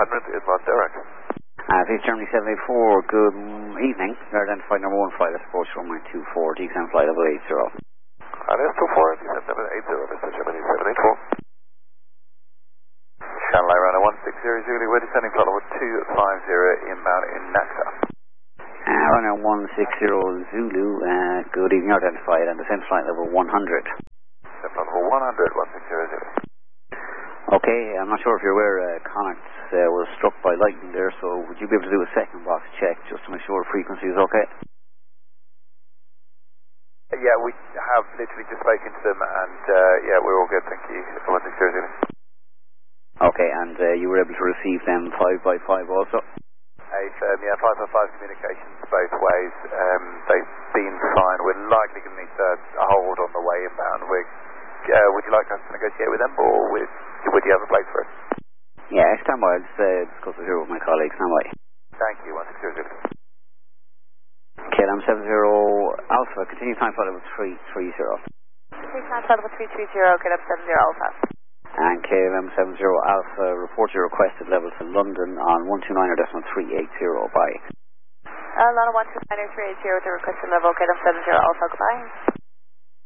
100, Advanced Derek. This is Germany 784, good evening. You're identified number 1 flight, approach runway 24, descent flight level 80. Alias 24, descent level 80, Mr. Germany 784. Channel Runner 160 Zulu, we're descending flight level 250 inbound in NACTA. Runner 160 Zulu, good evening, you're identified and descent flight level 100. Descent flight level 100, 160 Zulu. Okay, I'm not sure if you're aware, Connacht was struck by lightning there, so would you be able to do a second box check just to make sure frequency is okay? Yeah, we have literally just spoken to them and yeah, we're all good, thank you. 160 Zulu. Okay, and you were able to receive them 5x5 also? Yeah, 5x5 communications both ways. They've been fine. We're likely going to need to hold on the way inbound. Would you like us to negotiate with them, or would you have a place for us? Yeah, stand by. I'll just discuss it here with my colleagues. Stand by. Thank you, 160 Zulu. KLM 70 Alpha, continue time flight level 330. Continue time flight level 330, KLM 70 Alpha. And KLM 70 Alpha, report your requested level to London on 129.380. Bye. London 129.380, the requested level, KLM 70 Alpha, goodbye.